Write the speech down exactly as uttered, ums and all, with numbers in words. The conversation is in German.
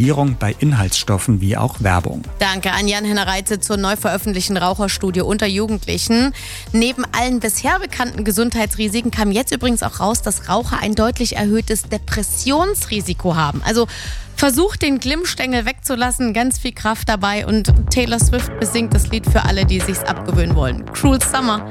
Dosierung bei Inhaltsstoffen wie auch Werbung. Danke an Jan-Henner Reitze zur neu veröffentlichten Raucherstudie unter Jugendlichen. Neben allen bisher bekannten Gesundheitsrisiken kam jetzt übrigens auch raus, dass Raucher ein deutlich erhöhtes Depressionsrisiko haben. Also versucht den Glimmstängel wegzulassen, ganz viel Kraft dabei und Taylor Swift besingt das Lied für alle, die sich's abgewöhnen wollen. Cruel Summer.